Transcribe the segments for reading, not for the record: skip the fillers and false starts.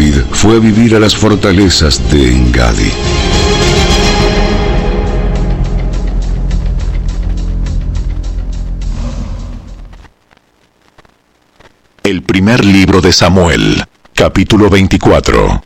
David fue a vivir a las fortalezas de En-Gadi. El primer libro de Samuel, capítulo 24.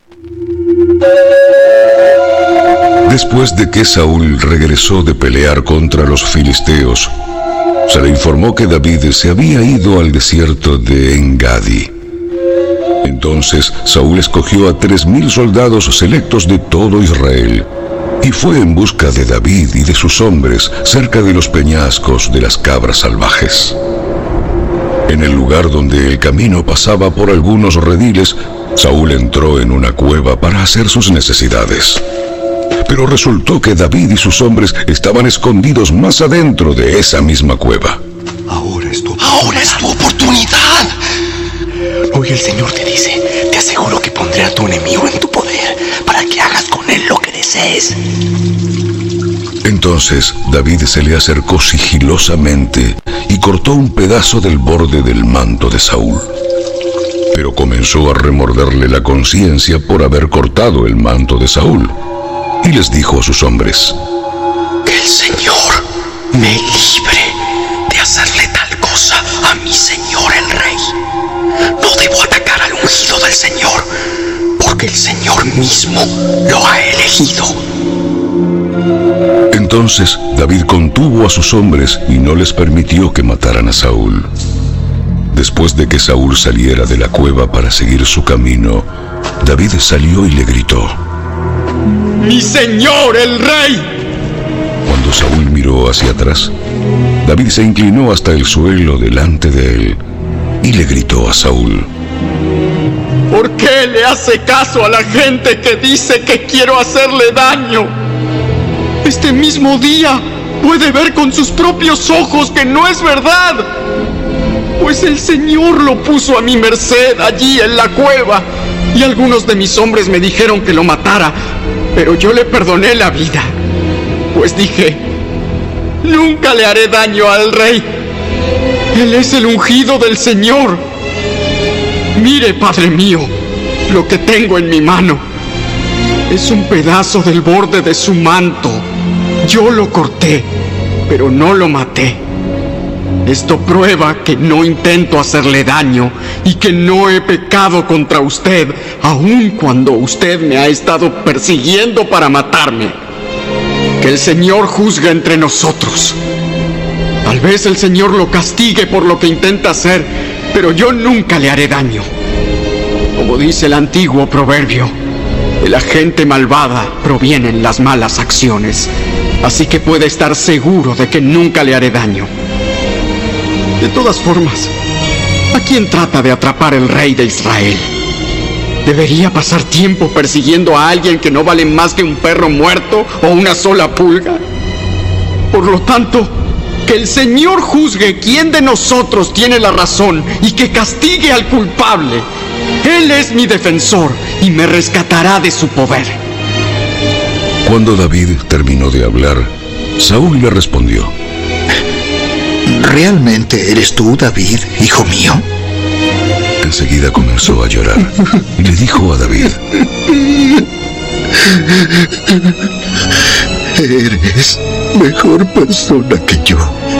Después de que Saúl regresó de pelear contra los filisteos, se le informó que David se había ido al desierto de En-Gadi. Entonces Saúl escogió a 3,000 soldados selectos de todo Israel y fue en busca de David y de sus hombres cerca de los peñascos de las cabras salvajes. En el lugar donde el camino pasaba por algunos rediles, Saúl entró en una cueva para hacer sus necesidades. Pero resultó que David y sus hombres estaban escondidos más adentro de esa misma cueva. Ahora es tu oportunidad. Hoy el Señor te dice: te aseguro que pondré a tu enemigo en tu poder para que hagas con él lo que desees. Entonces David se le acercó sigilosamente y cortó un pedazo del borde del manto de Saúl. Pero comenzó a remorderle la conciencia por haber cortado el manto de Saúl. Y les dijo a sus hombres: que el Señor me libre de hacerle tal cosa a mi señor el rey. No debo atacar al ungido del Señor, porque el Señor mismo lo ha elegido. Entonces David contuvo a sus hombres y no les permitió que mataran a Saúl. Después de que Saúl saliera de la cueva para seguir su camino, David salió y le gritó: ¡Mi señor el rey! Cuando Saúl miró hacia atrás, David se inclinó hasta el suelo delante de él y le gritó a Saúl: ¿por qué le hace caso a la gente que dice que quiero hacerle daño? Este mismo día puede ver con sus propios ojos que no es verdad, pues el Señor lo puso a mi merced allí en la cueva, y algunos de mis hombres me dijeron que lo matara, pero yo le perdoné la vida, pues dije: nunca le haré daño al rey. Él es el ungido del Señor. Mire, padre mío, lo que tengo en mi mano es un pedazo del borde de su manto. Yo lo corté, pero no lo maté. Esto prueba que no intento hacerle daño y que no he pecado contra usted, aun cuando usted me ha estado persiguiendo para matarme. Que el Señor juzgue entre nosotros. Tal vez el Señor lo castigue por lo que intenta hacer, pero yo nunca le haré daño. Como dice el antiguo proverbio, de la gente malvada provienen las malas acciones, así que puede estar seguro de que nunca le haré daño. De todas formas, ¿a quién trata de atrapar el rey de Israel? ¿Debería pasar tiempo persiguiendo a alguien que no vale más que un perro muerto o una sola pulga? Por lo tanto, que el Señor juzgue quién de nosotros tiene la razón y que castigue al culpable. Él es mi defensor y me rescatará de su poder. Cuando David terminó de hablar, Saúl le respondió: ¿realmente eres tú, David, hijo mío? Enseguida comenzó a llorar y le dijo a David: eres mejor persona que yo,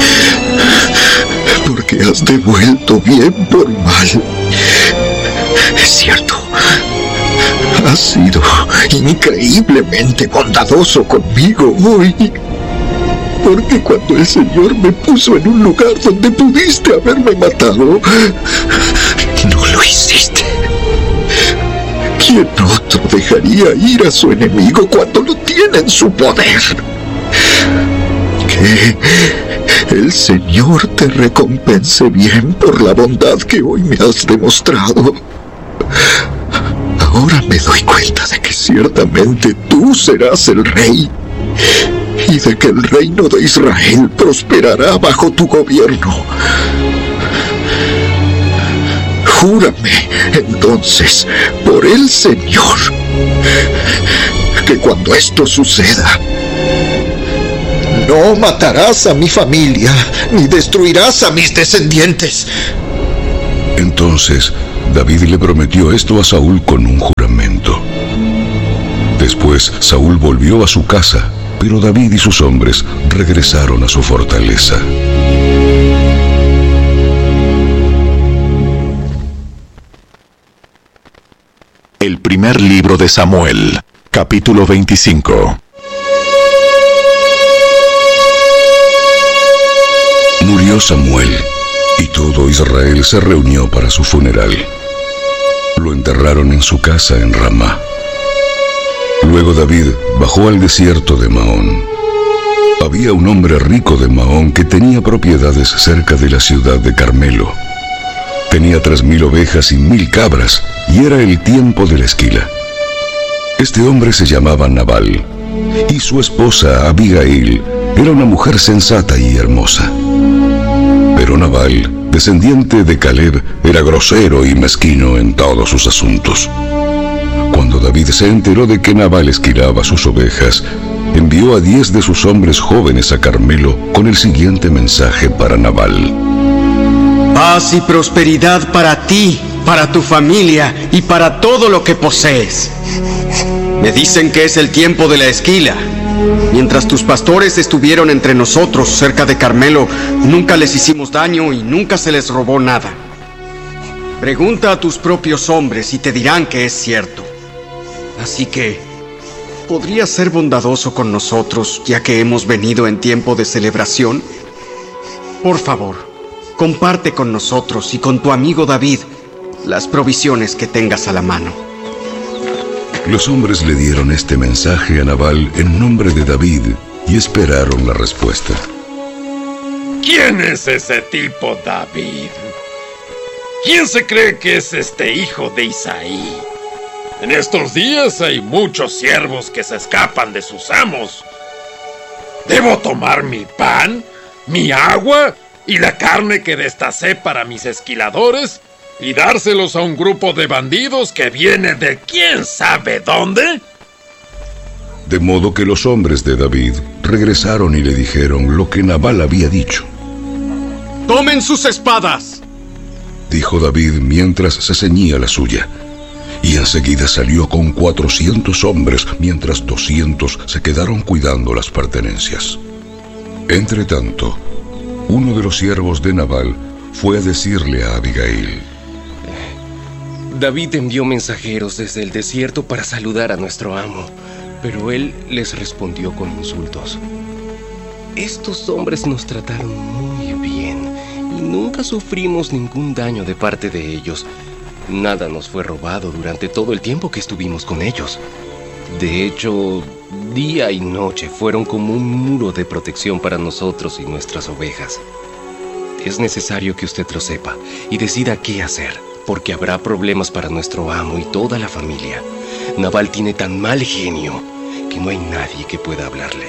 porque has devuelto bien por mal. Es cierto, has sido increíblemente bondadoso conmigo hoy, porque cuando el Señor me puso en un lugar donde pudiste haberme matado, no lo hiciste. ¿Quién otro dejaría ir a su enemigo cuando lo tiene en su poder? Que el Señor te recompense bien por la bondad que hoy me has demostrado. Ahora me doy cuenta de que ciertamente tú serás el rey y de que el reino de Israel prosperará bajo tu gobierno. Júrame entonces por el Señor que cuando esto suceda, no matarás a mi familia ni destruirás a mis descendientes. Entonces David le prometió esto a Saúl con un juramento. Después Saúl volvió a su casa, pero David y sus hombres regresaron a su fortaleza. El primer libro de Samuel, capítulo 25. Murió Samuel, y todo Israel se reunió para su funeral. Lo enterraron en su casa en Ramá. Luego David bajó al desierto de Maón. Había un hombre rico de Maón que tenía propiedades cerca de la ciudad de Carmelo. Tenía 3,000 ovejas y 1,000 cabras, y era el tiempo de la esquila. Este hombre se llamaba Nabal, y su esposa Abigail era una mujer sensata y hermosa. Pero Nabal, descendiente de Caleb, era grosero y mezquino en todos sus asuntos. Cuando David se enteró de que Nabal esquilaba sus ovejas, envió a 10 de sus hombres jóvenes a Carmelo con el siguiente mensaje para Nabal: Paz y prosperidad para ti, para tu familia y para todo lo que posees. Me dicen que es el tiempo de la esquila. Mientras tus pastores estuvieron entre nosotros cerca de Carmelo, nunca les hicimos daño y nunca se les robó nada. Pregunta a tus propios hombres y te dirán que es cierto. Así que, ¿podrías ser bondadoso con nosotros, ya que hemos venido en tiempo de celebración? Por favor, comparte con nosotros y con tu amigo David las provisiones que tengas a la mano. Los hombres le dieron este mensaje a Nabal en nombre de David y esperaron la respuesta. ¿Quién es ese tipo David? ¿Quién se cree que es este hijo de Isaí? En estos días hay muchos siervos que se escapan de sus amos. ¿Debo tomar mi pan, mi agua y la carne que destacé para mis esquiladores y dárselos a un grupo de bandidos que viene de quién sabe dónde? De modo que los hombres de David regresaron y le dijeron lo que Nabal había dicho. ¡Tomen sus espadas!, dijo David mientras se ceñía la suya. Y enseguida salió con 400 hombres, mientras 200 se quedaron cuidando las pertenencias. Entretanto, uno de los siervos de Nabal fue a decirle a Abigail: David envió mensajeros desde el desierto para saludar a nuestro amo, pero él les respondió con insultos. Estos hombres nos trataron muy bien y nunca sufrimos ningún daño de parte de ellos. Nada nos fue robado durante todo el tiempo que estuvimos con ellos. De hecho, día y noche fueron como un muro de protección para nosotros y nuestras ovejas. Es necesario que usted lo sepa y decida qué hacer, porque habrá problemas para nuestro amo y toda la familia. Nabal tiene tan mal genio que no hay nadie que pueda hablarle.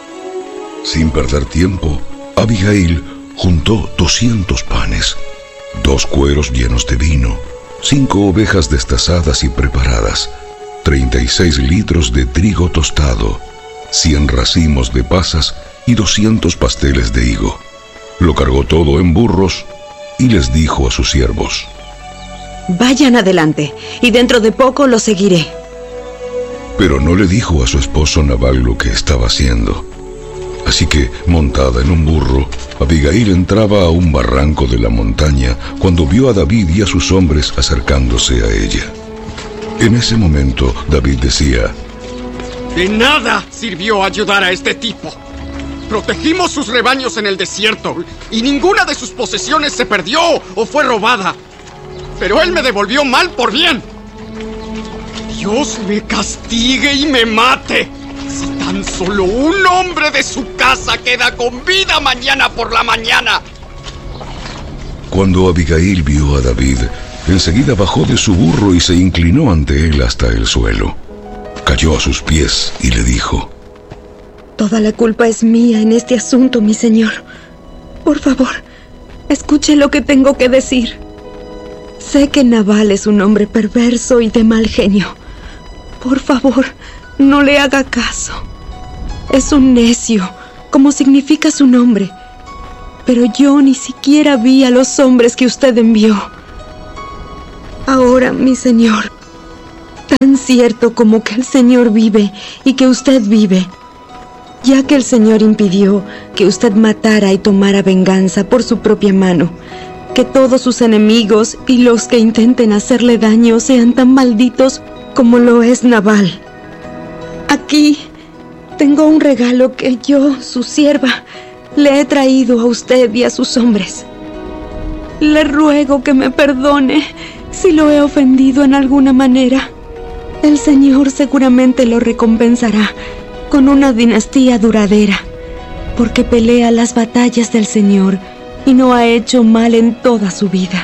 Sin perder tiempo, Abigail juntó 200 panes, 2 cueros llenos de vino, 5 ovejas destazadas y preparadas, 36 litros de trigo tostado, 100 racimos de pasas y 200 pasteles de higo. Lo cargó todo en burros y les dijo a sus siervos: Vayan adelante, y dentro de poco los seguiré. Pero no le dijo a su esposo Nabal lo que estaba haciendo. Así que, montada en un burro, Abigail entraba a un barranco de la montaña cuando vio a David y a sus hombres acercándose a ella. En ese momento, David decía: De nada sirvió ayudar a este tipo. Protegimos sus rebaños en el desierto y ninguna de sus posesiones se perdió o fue robada. Pero él me devolvió mal por bien. Dios me castigue y me mate si tan solo un hombre de su casa queda con vida mañana por la mañana. Cuando Abigail vio a David, enseguida bajó de su burro y se inclinó ante él hasta el suelo. Cayó a sus pies y le dijo: Toda la culpa es mía en este asunto, mi señor. Por favor, escuche lo que tengo que decir. Sé que Nabal es un hombre perverso y de mal genio. Por favor, no le haga caso. Es un necio, como significa su nombre. Pero yo ni siquiera vi a los hombres que usted envió. Ahora, mi señor, tan cierto como que el Señor vive y que usted vive, ya que el Señor impidió que usted matara y tomara venganza por su propia mano, que todos sus enemigos y los que intenten hacerle daño sean tan malditos como lo es Nabal. Aquí tengo un regalo que yo, su sierva, le he traído a usted y a sus hombres. Le ruego que me perdone si lo he ofendido en alguna manera. El Señor seguramente lo recompensará con una dinastía duradera, porque pelea las batallas del Señor y no ha hecho mal en toda su vida.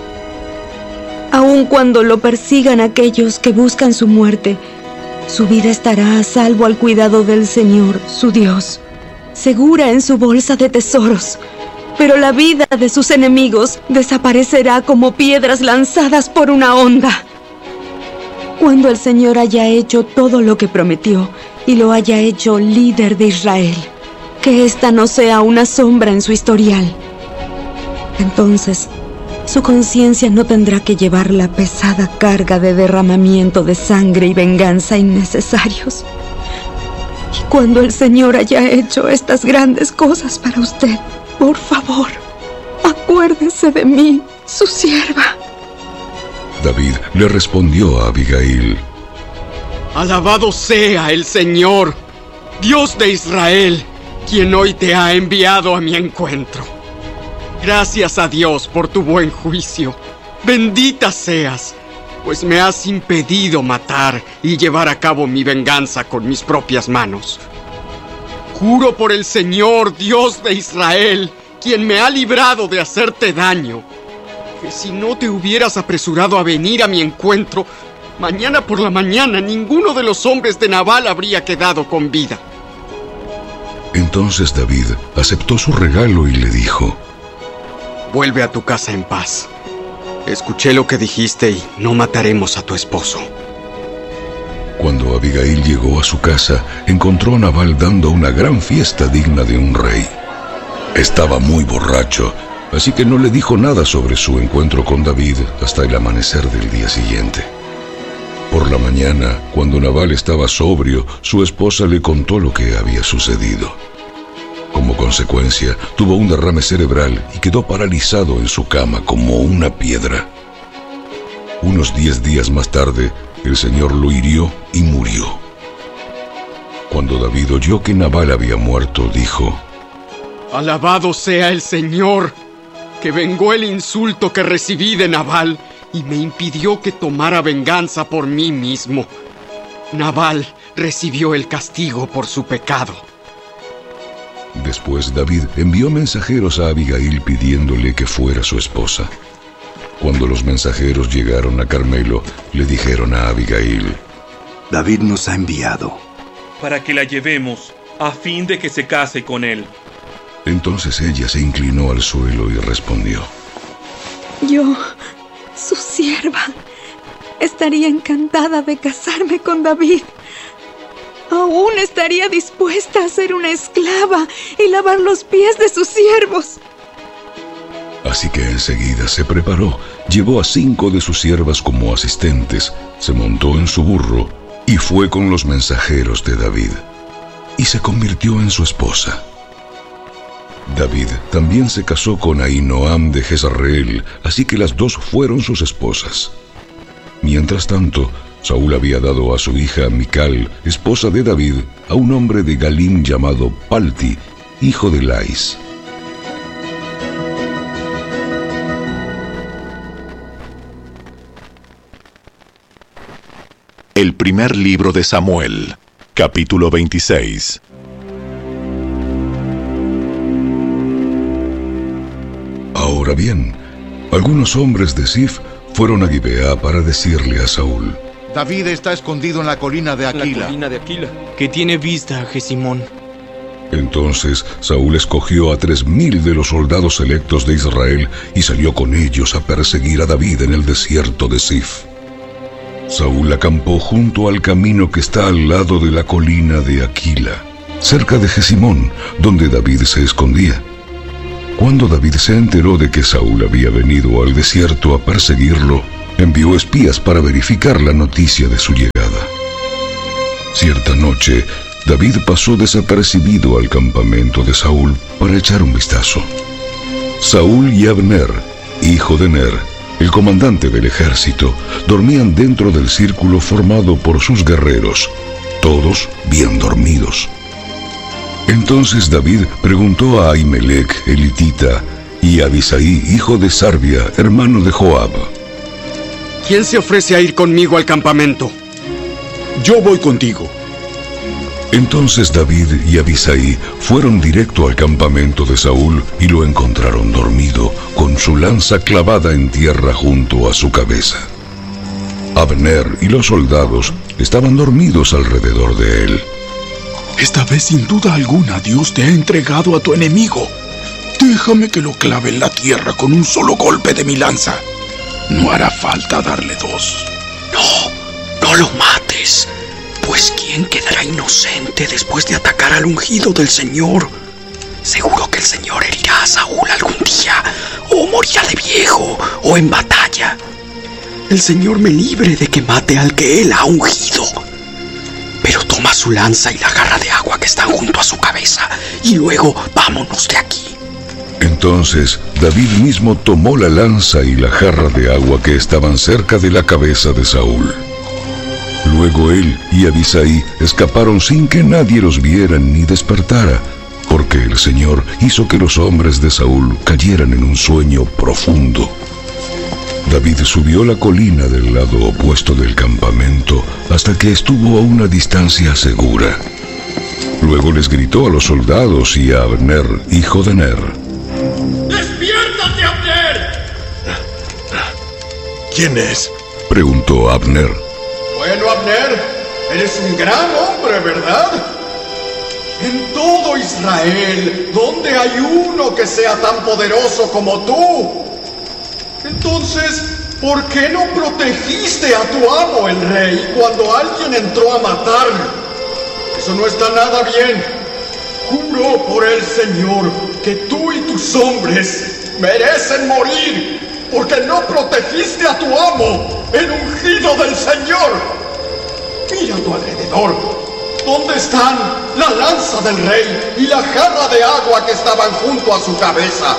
Aun cuando lo persigan aquellos que buscan su muerte, su vida estará a salvo al cuidado del Señor, su Dios, segura en su bolsa de tesoros. Pero la vida de sus enemigos desaparecerá como piedras lanzadas por una onda. Cuando el Señor haya hecho todo lo que prometió y lo haya hecho líder de Israel, que ésta no sea una sombra en su historial, entonces su conciencia no tendrá que llevar la pesada carga de derramamiento de sangre y venganza innecesarios. Y cuando el Señor haya hecho estas grandes cosas para usted, por favor, acuérdese de mí, su sierva. David le respondió a Abigail: Alabado sea el Señor, Dios de Israel, quien hoy te ha enviado a mi encuentro. Gracias a Dios por tu buen juicio. Bendita seas, pues me has impedido matar y llevar a cabo mi venganza con mis propias manos. Juro por el Señor, Dios de Israel, quien me ha librado de hacerte daño, que si no te hubieras apresurado a venir a mi encuentro, mañana por la mañana ninguno de los hombres de Nabal habría quedado con vida. Entonces David aceptó su regalo y le dijo: Vuelve a tu casa en paz. Escuché lo que dijiste y no mataremos a tu esposo. Cuando Abigail llegó a su casa, encontró a Nabal dando una gran fiesta digna de un rey. Estaba muy borracho, así que no le dijo nada sobre su encuentro con David hasta el amanecer del día siguiente. Por la mañana, cuando Nabal estaba sobrio, su esposa le contó lo que había sucedido. Como consecuencia, tuvo un derrame cerebral y quedó paralizado en su cama como una piedra. Unos 10 días más tarde, el Señor lo hirió y murió. Cuando David oyó que Nabal había muerto, dijo: Alabado sea el Señor, que vengó el insulto que recibí de Nabal y me impidió que tomara venganza por mí mismo. Nabal recibió el castigo por su pecado. Después David envió mensajeros a Abigail pidiéndole que fuera su esposa. Cuando los mensajeros llegaron a Carmelo, le dijeron a Abigail: David nos ha enviado para que la llevemos, a fin de que se case con él. Entonces ella se inclinó al suelo y respondió: Yo, su sierva, estaría encantada de casarme con David. Aún estaría dispuesta a ser una esclava y lavar los pies de sus siervos. Así que enseguida se preparó, llevó a 5 de sus siervas como asistentes, se montó en su burro y fue con los mensajeros de David, y se convirtió en su esposa. David también se casó con Ahinoam de Jezreel, así que las dos fueron sus esposas. Mientras tanto, Saúl había dado a su hija Mical, esposa de David, a un hombre de Galim llamado Palti, hijo de Lais. El primer libro de Samuel, capítulo 26. Ahora bien, algunos hombres de Sif fueron a Gibeá para decirle a Saúl: David está escondido en la colina de Aquila. Que tiene vista a Jesimón. Entonces Saúl escogió a 3,000 de los soldados selectos de Israel y salió con ellos a perseguir a David en el desierto de Sif. Saúl acampó junto al camino que está al lado de la colina de Aquila, cerca de Jesimón, donde David se escondía. Cuando David se enteró de que Saúl había venido al desierto a perseguirlo, envió espías para verificar la noticia de su llegada. Cierta noche, David pasó desapercibido al campamento de Saúl para echar un vistazo. Saúl y Abner, hijo de Ner, el comandante del ejército, dormían dentro del círculo formado por sus guerreros, todos bien dormidos. Entonces David preguntó a Ahimelech, el hitita, y a Abisai, hijo de Sarbia, hermano de Joab: ¿Quién se ofrece a ir conmigo al campamento? Yo voy contigo. Entonces David y Abisai fueron directo al campamento de Saúl y lo encontraron dormido, con su lanza clavada en tierra junto a su cabeza. Abner y los soldados estaban dormidos alrededor de él. Esta vez, sin duda alguna, Dios te ha entregado a tu enemigo. Déjame que lo clave en la tierra con un solo golpe de mi lanza. No hará falta darle dos. No lo mates, pues ¿quién quedará inocente después de atacar al ungido del Señor? Seguro que el Señor herirá a Saúl algún día, o morirá de viejo, o en batalla. El Señor me libre de que mate al que Él ha ungido. Pero toma su lanza y la jarra de agua que están junto a su cabeza, y luego vámonos de aquí. Entonces David mismo tomó la lanza y la jarra de agua que estaban cerca de la cabeza de Saúl. Luego él y Abisai escaparon sin que nadie los viera ni despertara, porque el Señor hizo que los hombres de Saúl cayeran en un sueño profundo. David subió la colina del lado opuesto del campamento hasta que estuvo a una distancia segura. Luego les gritó a los soldados y a Abner, hijo de Ner: ¡Despiértate, Abner! ¿Quién es? Preguntó Abner. Bueno, Abner, eres un gran hombre, ¿verdad? En todo Israel, ¿dónde hay uno que sea tan poderoso como tú? Entonces, ¿por qué no protegiste a tu amo, el rey, cuando alguien entró a matarlo? Eso no está nada bien. Juro por el Señor que tú y tus hombres merecen morir, porque no protegiste a tu amo, el ungido del Señor. Mira a tu alrededor. ¿Dónde están la lanza del rey y la jarra de agua que estaban junto a su cabeza?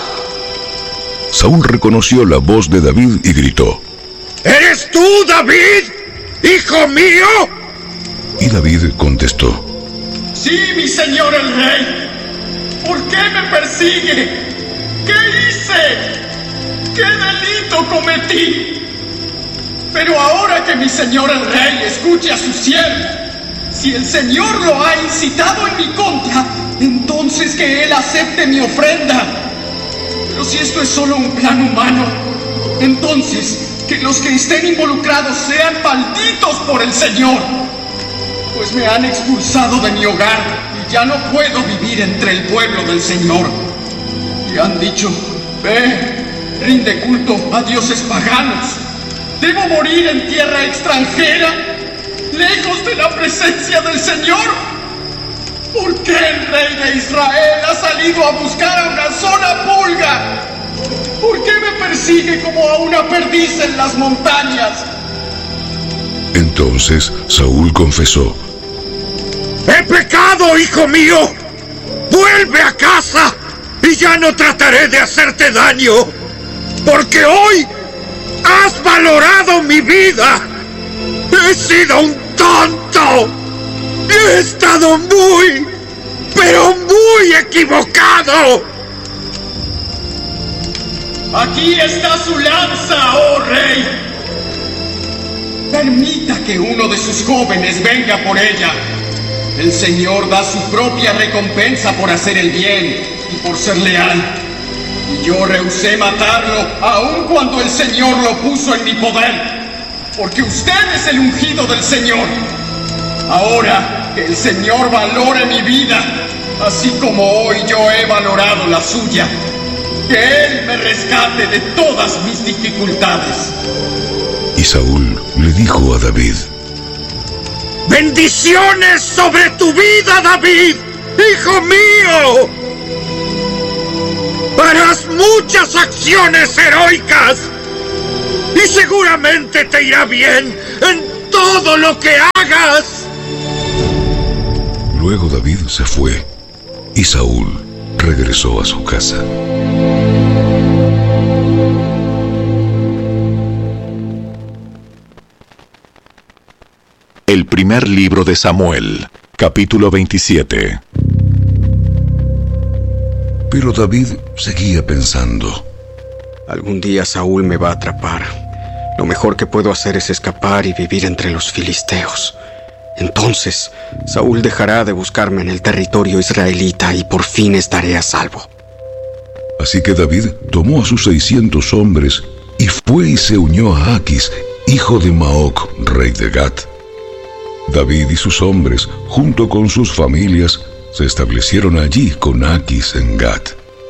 Saúl reconoció la voz de David y gritó: ¿Eres tú, David, hijo mío? Y David contestó: Sí, mi señor el rey. ¿Por qué me persigue? ¿Qué hice? ¿Qué delito cometí? Pero ahora que mi señor el rey escuche a su siervo, si el Señor lo ha incitado en mi contra, entonces que él acepte mi ofrenda. Pero si esto es solo un plan humano, entonces que los que estén involucrados sean malditos por el Señor, pues me han expulsado de mi hogar y ya no puedo vivir entre el pueblo del Señor. Y han dicho: ve, rinde culto a dioses paganos. ¿Debo morir en tierra extranjera, lejos de la presencia del Señor? ¿Por qué el rey de Israel ha salido a buscar a una sola pulga? ¿Por qué me persigue como a una perdiz en las montañas? Entonces Saúl confesó: ¡He pecado, hijo mío! ¡Vuelve a casa y ya no trataré de hacerte daño! Porque hoy has valorado mi vida. He sido un tonto. He estado muy, pero muy equivocado. Aquí está su lanza, oh rey. Permita que uno de sus jóvenes venga por ella. El Señor da su propia recompensa por hacer el bien y por ser leal. Y yo rehusé matarlo, aun cuando el Señor lo puso en mi poder, porque usted es el ungido del Señor. Ahora que el Señor valore mi vida, así como hoy yo he valorado la suya, que Él me rescate de todas mis dificultades. Y Saúl le dijo a David: ¡Bendiciones sobre tu vida, David, hijo mío! Harás muchas acciones heroicas. y seguramente te irá bien en todo lo que hagas. Luego David se fue y Saúl regresó a su casa. El primer libro de Samuel, capítulo 27. Pero David seguía pensando: algún día Saúl me va a atrapar. Lo mejor que puedo hacer es escapar y vivir entre los filisteos. Entonces, Saúl dejará de buscarme en el territorio israelita y por fin estaré a salvo. Así que David tomó a sus 600 hombres y fue y se unió a Aquis, hijo de Maoc, rey de Gat. David y sus hombres, junto con sus familias, se establecieron allí con Aquis en Gat.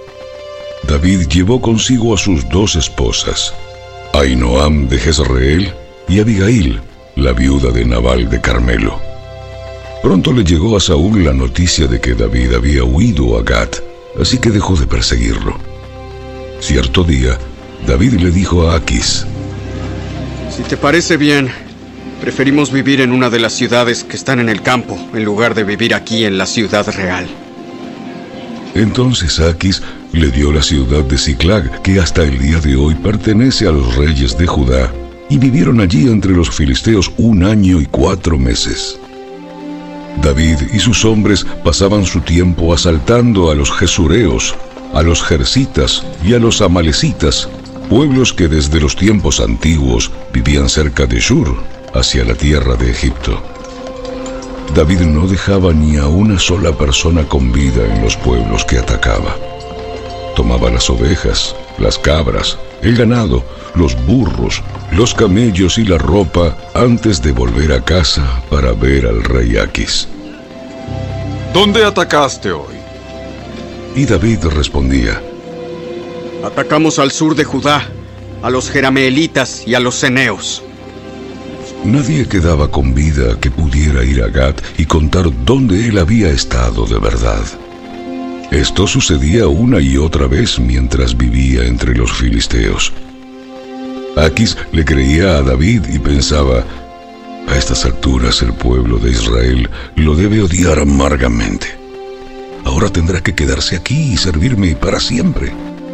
David llevó consigo a sus 2 esposas, Ahinoam de Jezreel y Abigail, la viuda de Nabal de Carmelo. Pronto le llegó a Saúl la noticia de que David había huido a Gat, así que dejó de perseguirlo. Cierto día, David le dijo a Aquis: si te parece bien, preferimos vivir en una de las ciudades que están en el campo, en lugar de vivir aquí en la ciudad real. Entonces Aquis le dio la ciudad de Siclag, que hasta el día de hoy pertenece a los reyes de Judá, y vivieron allí entre los filisteos 1 año y 4 meses. David y sus hombres pasaban su tiempo asaltando a los gesureos, a los jersitas y a los amalecitas, pueblos que desde los tiempos antiguos vivían cerca de Shur, hacia la tierra de Egipto. David no dejaba ni a una sola persona con vida en los pueblos que atacaba. Tomaba las ovejas, las cabras, el ganado, los burros, los camellos y la ropa antes de volver a casa para ver al rey Aquis. ¿Dónde atacaste hoy? Y David respondía: atacamos al sur de Judá, a los jerameelitas y a los ceneos. Nadie quedaba con vida que pudiera ir a Gat y contar dónde él había estado de verdad. Esto sucedía una y otra vez mientras vivía entre los filisteos. Aquis le creía a David y pensaba: a estas alturas el pueblo de Israel lo debe odiar amargamente. Ahora tendrá que quedarse aquí y servirme para siempre.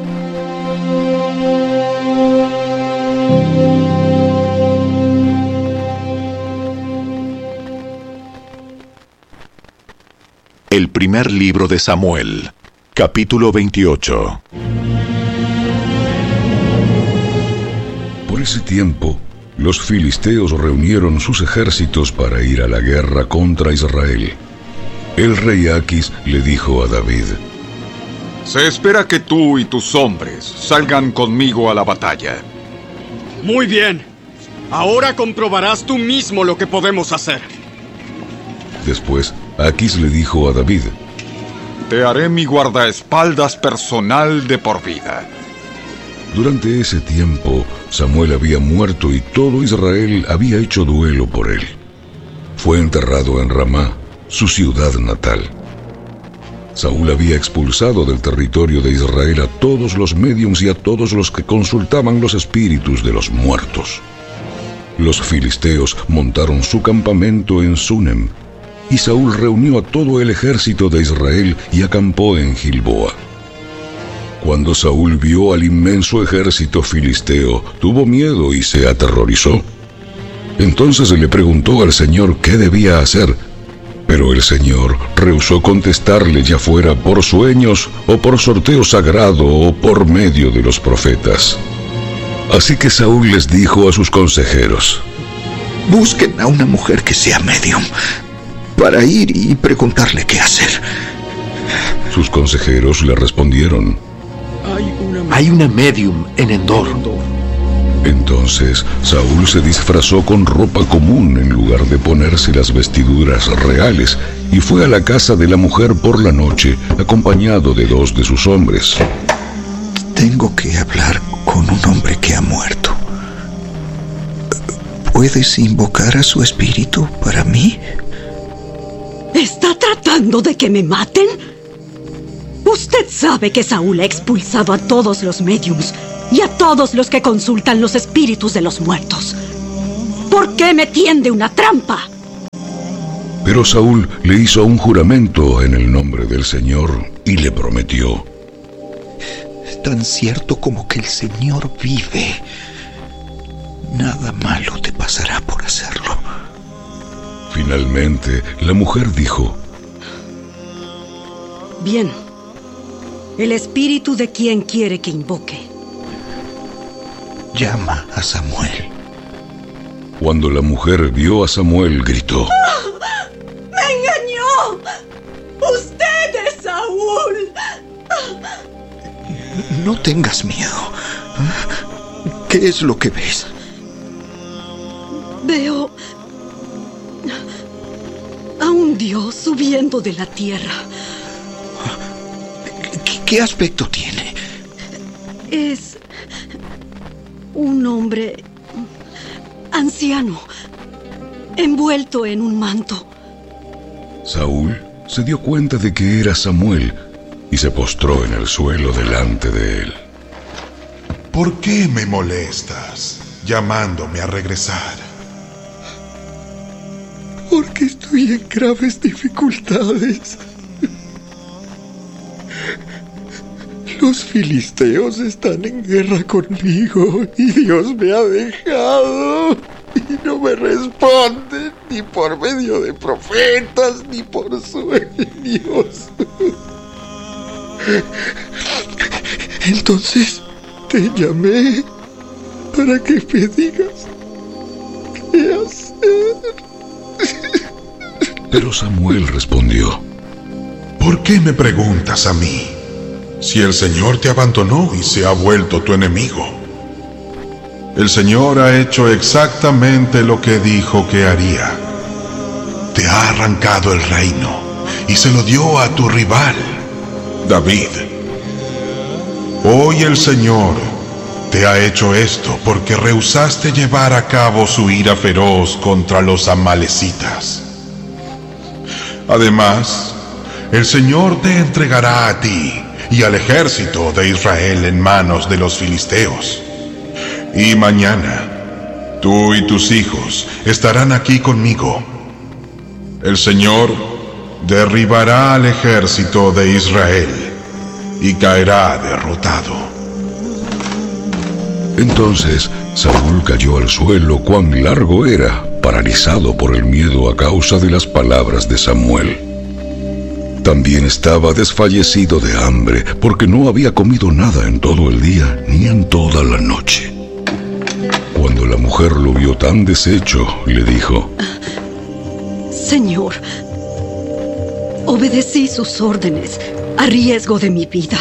El primer libro de Samuel, capítulo 28. Por ese tiempo, los filisteos reunieron sus ejércitos para ir a la guerra contra Israel. El rey Aquis le dijo a David: se espera que tú y tus hombres salgan conmigo a la batalla. Muy bien. Ahora comprobarás tú mismo lo que podemos hacer. Después, Aquis le dijo a David: te haré mi guardaespaldas personal de por vida. Durante ese tiempo, Samuel había muerto y todo Israel había hecho duelo por él. Fue enterrado en Ramá, su ciudad natal. Saúl había expulsado del territorio de Israel a todos los médiums y a todos los que consultaban los espíritus de los muertos. Los filisteos montaron su campamento en Sunem, y Saúl reunió a todo el ejército de Israel y acampó en Gilboa. Cuando Saúl vio al inmenso ejército filisteo, tuvo miedo y se aterrorizó. Entonces le preguntó al Señor qué debía hacer, pero el Señor rehusó contestarle, ya fuera por sueños o por sorteo sagrado o por medio de los profetas. Así que Saúl les dijo a sus consejeros: busquen a una mujer que sea medium, para ir y preguntarle qué hacer. Sus consejeros le respondieron: hay una medium en Endor. Entonces Saúl se disfrazó con ropa común en lugar de ponerse las vestiduras reales y fue a la casa de la mujer por la noche, acompañado de 2 de sus hombres. Tengo que hablar con un hombre que ha muerto. ¿Puedes invocar a su espíritu para mí? ¿Está tratando de que me maten? Usted sabe que Saúl ha expulsado a todos los médiums y a todos los que consultan los espíritus de los muertos. ¿Por qué me tiende una trampa? Pero Saúl le hizo un juramento en el nombre del Señor y le prometió: tan cierto como que el Señor vive, nada malo te pasará por hacerlo. Finalmente, la mujer dijo: bien, el espíritu de quien quiere que invoque. Llama a Samuel. Cuando la mujer vio a Samuel, gritó: ¡me engañó! ¡Usted es Saúl! No tengas miedo. ¿Qué es lo que ves? Veo a un dios subiendo de la tierra. ¿Qué aspecto tiene? Es un hombre anciano, envuelto en un manto. Saúl se dio cuenta de que era Samuel y se postró en el suelo delante de él. ¿Por qué me molestas llamándome a regresar? Porque estoy en graves dificultades. Los filisteos están en guerra conmigo y Dios me ha dejado y no me responde ni por medio de profetas ni por sueños. Entonces te llamé para que me digas qué hacer. Pero Samuel respondió: ¿por qué me preguntas a mí? Si el Señor te abandonó y se ha vuelto tu enemigo. El Señor ha hecho exactamente lo que dijo que haría. Te ha arrancado el reino y se lo dio a tu rival, David. Hoy el Señor te ha hecho esto porque rehusaste llevar a cabo su ira feroz contra los amalecitas. Además, el Señor te entregará a ti y al ejército de Israel en manos de los filisteos. Y mañana, tú y tus hijos estarán aquí conmigo. El Señor derribará al ejército de Israel y caerá derrotado. Entonces Saúl cayó al suelo cuán largo era, paralizado por el miedo a causa de las palabras de Samuel. También estaba desfallecido de hambre, porque no había comido nada en todo el día ni en toda la noche. Cuando la mujer lo vio tan deshecho, le dijo: Señor, obedecí sus órdenes a riesgo de mi vida.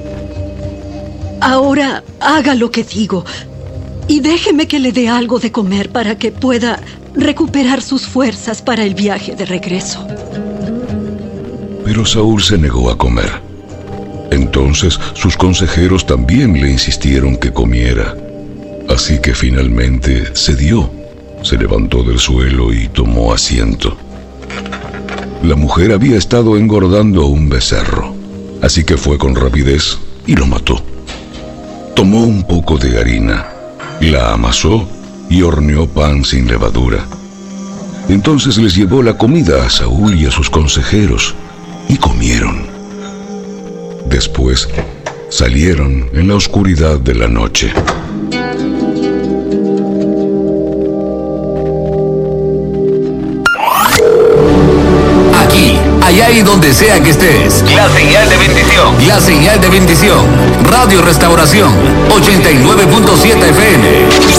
Ahora haga lo que digo y déjeme que le dé algo de comer para que pueda recuperar sus fuerzas para el viaje de regreso. Pero Saúl se negó a comer. Entonces sus consejeros también le insistieron que comiera. Así que finalmente cedió, se levantó del suelo y tomó asiento. La mujer había estado engordando un becerro, así que fue con rapidez y lo mató. Tomó un poco de harina, la amasó y horneó pan sin levadura. Entonces les llevó la comida a Saúl y a sus consejeros, y comieron. Después salieron en la oscuridad de la noche. Aquí, allá y donde sea que estés. La señal de bendición. La señal de bendición. Radio Restauración 89.7 FM.